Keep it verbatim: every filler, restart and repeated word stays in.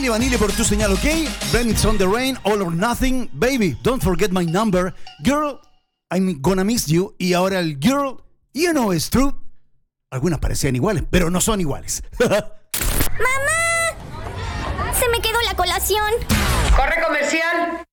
Milli Vanilli por tu señal, ¿ok? Blame It's on the Rain, All or Nothing. Baby, don't forget my number. Girl, I'm gonna miss you. Y ahora el Girl, you know it's true. Algunas parecían iguales, pero no son iguales. ¡Mamá! Se me quedó la colación. ¡Corre comercial!